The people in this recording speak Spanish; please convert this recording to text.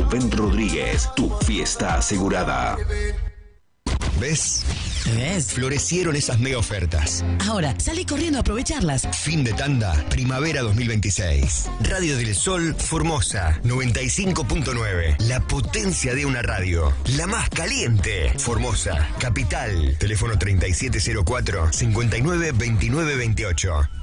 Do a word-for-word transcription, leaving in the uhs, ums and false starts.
Rubén Rodríguez, tu fiesta asegurada. ¿Ves? ¿Ves? Florecieron esas mega ofertas. Ahora, salí corriendo a aprovecharlas. Fin de tanda, primavera dos mil veintiséis. Radio del Sol, Formosa, noventa y cinco punto nueve. La potencia de una radio. La más caliente. Formosa, capital. Teléfono treinta y siete cero cuatro, cincuenta y nueve veintinueve veintiocho.